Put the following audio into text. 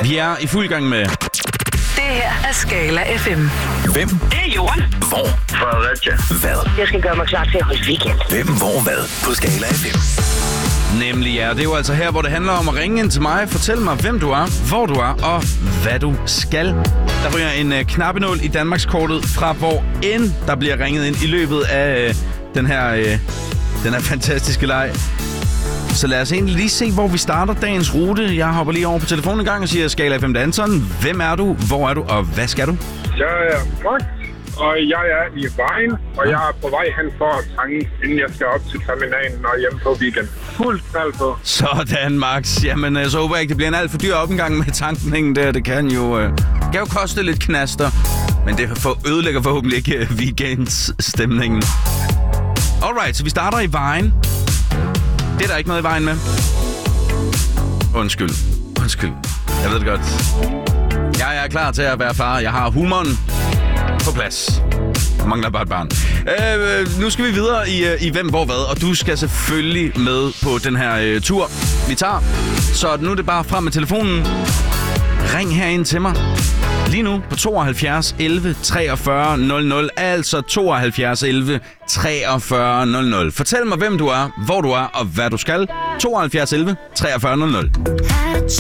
Vi er i fuld gang med... Det her er Skala FM. Hvem? Det er Jorden. Hvor? Fredericia. Hvad? Jeg skal gøre mig klar til at holde weekend. Hvem, hvor, hvad? På Skala FM. Nemlig ja, det er jo altså her, hvor det handler om at ringe ind til mig. Fortæl mig, hvem du er, hvor du er og hvad du skal. Der ryger en knappenål i Danmarkskortet fra hvor end der bliver ringet ind i løbet af den her fantastiske leg. Så lad os egentlig lige se, hvor vi starter dagens rute. Jeg hopper lige over på telefonen en gang og siger Skala FM Anton. Hvem er du, hvor er du og hvad skal du? Jeg er Max, og jeg er i vejen, og jeg er på vej hen for at tanke, inden jeg skal op til terminalen og hjem på weekend. Fuld knald på. Sådan, Max. Jamen, så håber jeg ikke, det bliver en alt for dyr opgang med tankningen der. Det kan jo koste lidt knaster, men det ødelægger forhåbentlig ikke weekendsstemningen. Alright, så vi starter i vejen. Det er der ikke noget i vejen med. Undskyld. Jeg ved det godt. Jeg er klar til at være far. Jeg har humoren på plads. Jeg mangler bare et barn. Nu skal vi videre i hvem, hvor, hvad. Og du skal selvfølgelig med på den her tur, vi tager. Så nu er det bare frem med telefonen. Ring herind til mig. Lige nu på 72 11 43 00. Altså 72 11 43 00. Fortæl mig, hvem du er, hvor du er og hvad du skal. 72 11 43 00.